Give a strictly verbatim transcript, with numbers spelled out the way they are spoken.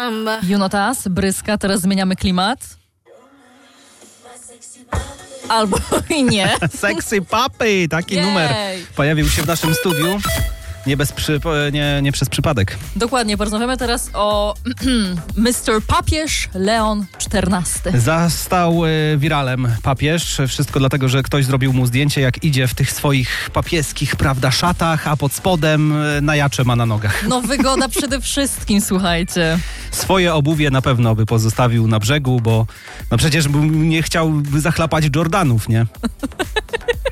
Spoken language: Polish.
Jonatas, Bryska, teraz zmieniamy klimat. Albo i nie. Sexy Puppy, taki Jej. numer pojawił się w naszym studiu. Nie, bez przy, nie, nie przez przypadek. Dokładnie, porozmawiamy teraz o mister Papież Leon czternasty. Zastał y, wiralem papież. Wszystko dlatego, że ktoś zrobił mu zdjęcie, jak idzie w tych swoich papieskich, prawda, szatach, a pod spodem y, najacze ma na nogach. No wygoda przede wszystkim, słuchajcie. Swoje obuwie na pewno by pozostawił na brzegu, bo no przecież by nie chciał zachlapać Jordanów, nie?